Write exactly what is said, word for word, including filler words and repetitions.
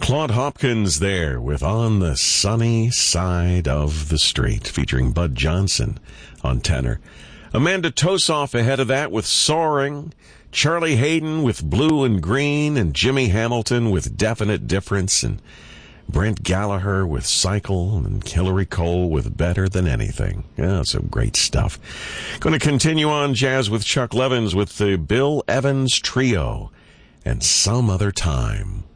Claude Hopkins there with On the Sunny Side of the Street, featuring Bud Johnson on tenor. Amanda Tosoff ahead of that with Soaring, Charlie Hayden with Blue and Green, and Jimmy Hamilton with Definite Difference, and Brent Gallagher with Cycle, and Hillary Cole with Better Than Anything. Yeah, some great stuff. Going to continue on jazz with Chuck Levins with the Bill Evans Trio and Some Other Time.